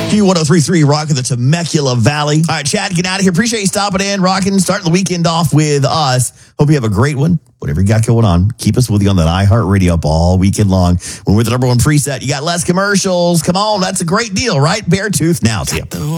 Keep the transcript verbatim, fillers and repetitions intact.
Q one oh three point three, rocking the Temecula Valley. All right, Chad, get out of here. Appreciate you stopping in, rocking, starting the weekend off with us. Hope you have a great one. Whatever you got going on, keep us with you on that iHeartRadio up all weekend long. When we're the number one preset, you got less commercials. Come on, that's a great deal, right? Beartooth now. See ya.